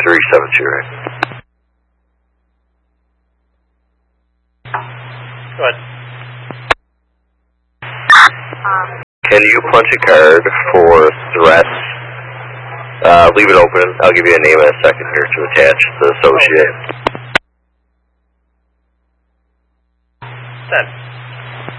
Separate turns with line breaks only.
372, right?
Go ahead.
Can you punch a card for threats? Leave it open. I'll give you a name in a second here to attach the associate.
10.